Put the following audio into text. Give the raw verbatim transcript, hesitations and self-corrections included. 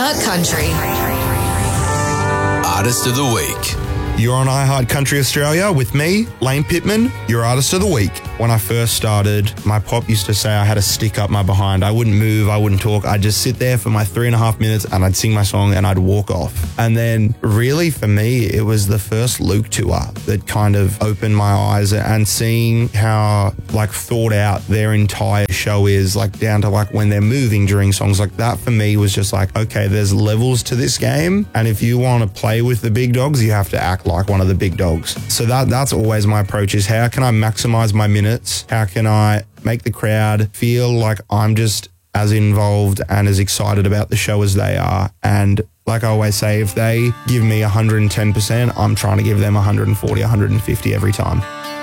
iHeart Country. Artist of the Week. You're on iHeart Country Australia with me, Lane Pittman, your Artist of the Week. When I first started, my pop used to say I had a stick up my behind. I wouldn't move, I wouldn't talk. I'd just sit there for my three and a half minutes and I'd sing my song and I'd walk off. And then really for me, it was the first Luke tour that kind of opened my eyes, and seeing how like thought out their entire show is, like down to like when they're moving during songs, like that for me was just like, okay, there's levels to this game. And if you want to play with the big dogs, you have to act like one of the big dogs. So that that's always my approach, is how can I maximize my minutes? How can I make the crowd feel like I'm just as involved and as excited about the show as they are? And like I always say, if they give me one hundred ten percent, I'm trying to give them one hundred forty, one hundred fifty every time.